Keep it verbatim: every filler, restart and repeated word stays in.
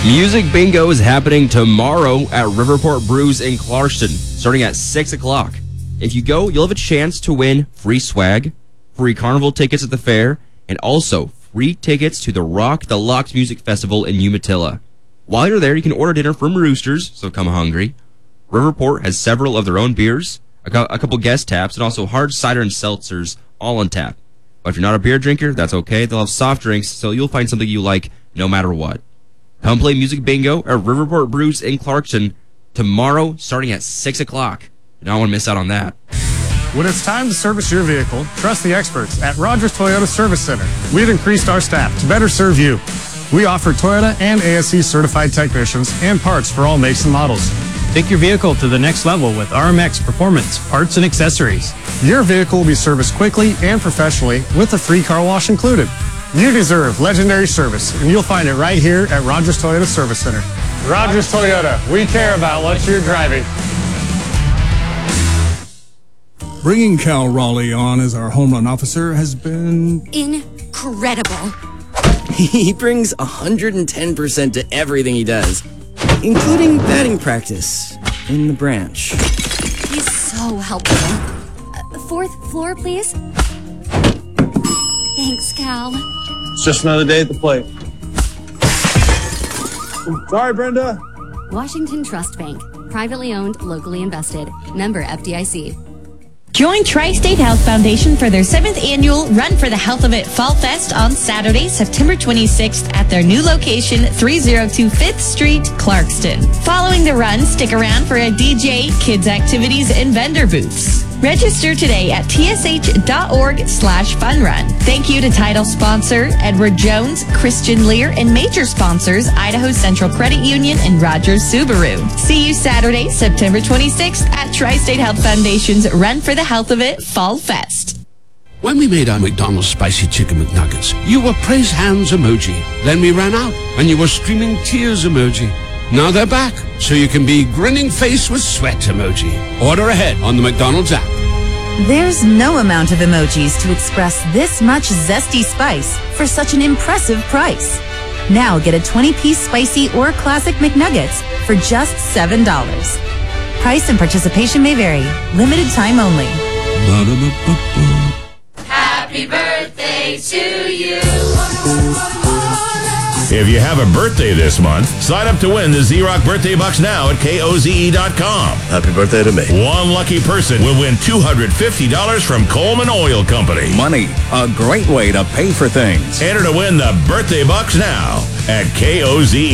Music Bingo is happening tomorrow at Riverport Brews in Clarkston, starting at six o'clock. If you go, you'll have a chance to win free swag, free carnival tickets at the fair, and also free tickets to the Rock the Locks Music Festival in Umatilla. While you're there, you can order dinner from Roosters, so come hungry. Riverport has several of their own beers, a, co- a couple guest taps, and also hard cider and seltzers all on tap. But if you're not a beer drinker, that's okay. They'll have soft drinks, so you'll find something you like no matter what. Come play Music Bingo at Riverport Brews in Clarkston tomorrow, starting at six o'clock. You don't want to miss out on that. When it's time to service your vehicle, trust the experts at Rogers Toyota Service Center. We've increased our staff to better serve you. We offer Toyota and A S C certified technicians and parts for all makes and models. Take your vehicle to the next level with R M X Performance Parts and Accessories. Your vehicle will be serviced quickly and professionally with a free car wash included. You deserve legendary service, and you'll find it right here at Rogers Toyota Service Center. Rogers Toyota, we care about what you're driving. Bringing Cal Raleigh on as our home run officer has been incredible. He brings one hundred ten percent to everything he does, including batting practice in the branch. He's so helpful. Uh, fourth floor, please. Thanks, Cal. It's just another day at the plate. Sorry, Brenda. Washington Trust Bank. Privately owned, locally invested. Member F D I C. Join Tri-State Health Foundation for their seventh annual Run for the Health of It Fall Fest on Saturday, September twenty-sixth at their new location, three oh two Fifth Street, Clarkston. Following the run, stick around for a D J, kids activities, and vendor booths. Register today at tsh.org slash funrun. Thank you to title sponsor Edward Jones, Christian Lear, and major sponsors Idaho Central Credit Union and Rogers Subaru. See you Saturday, September twenty-sixth at Tri-State Health Foundation's Run for the Health of It Fall Fest. When we made our McDonald's Spicy Chicken McNuggets, you were praise hands emoji. Then we ran out, and you were screaming tears emoji. Now they're back, so you can be grinning face with sweat emoji. Order ahead on the McDonald's app. There's no amount of emojis to express this much zesty spice for such an impressive price. Now get a twenty-piece spicy or classic McNuggets for just seven dollars. Price and participation may vary. Limited time only. Happy birthday to you. If you have a birthday this month, sign up to win the Z-Rock Birthday Bucks now at K O Z E dot com. Happy birthday to me. One lucky person will win two hundred fifty dollars from Coleman Oil Company. Money, a great way to pay for things. Enter to win the Birthday Bucks now at K O Z E.